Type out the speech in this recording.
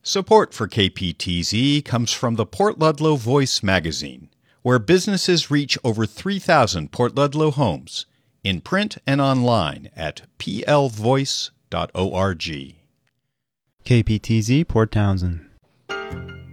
Support for KPTZ comes from the Port Ludlow Voice magazine, where businesses reach over 3,000 Port Ludlow homes, in print and online at plvoice.org. KPTZ, Port Townsend.